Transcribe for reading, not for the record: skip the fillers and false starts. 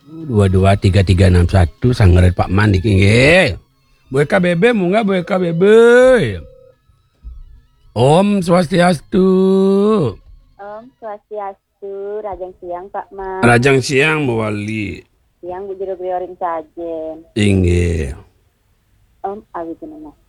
223361 sanggaran Pak Man iki nggih. Boy KBB munggah boy KBB. Om Swastiastu. Om Swastiastu, Rajang Siang Pak Man. Rajang Siang Bu Wali. Siang Bu Juru Prioring Sajen. Inggih. Om Abi Tunama.